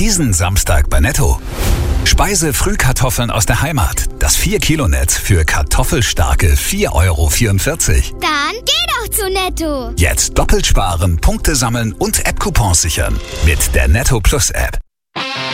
Diesen Samstag bei Netto. Speise-Frühkartoffeln aus der Heimat. Das 4-Kilo-Netz für kartoffelstarke 4,44 €. Dann geh doch zu Netto. Jetzt doppelt sparen, Punkte sammeln und App-Coupons sichern. Mit der Netto Plus App.